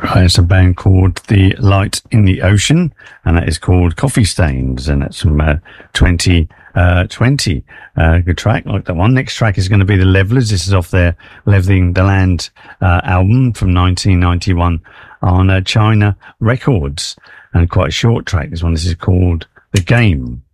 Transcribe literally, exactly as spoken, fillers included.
Right, it's a band called The Light in the Ocean, and that is called Coffee Stains, and that's from uh, twenty twenty. Uh, good track, like that one. Next track is going to be The Levelers. This is off their Leveling the Land uh, album from nineteen ninety-one on uh, China Records, and quite a short track. This one, this is called The Game.